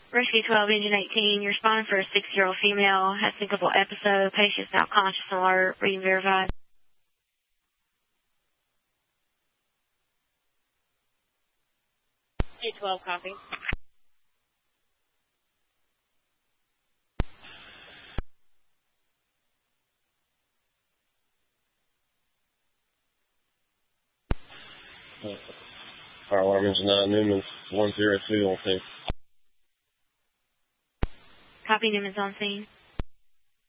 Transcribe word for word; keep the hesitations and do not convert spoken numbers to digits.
Rescue twelve, Engine eighteen, you're responding for a six-year-old female, has syncopal episode, patient's now conscious and alert, reading verified. eight twelve, copy. Fire alarm engine nine, Newman's one zero two on scene. Copy, Newman's on scene.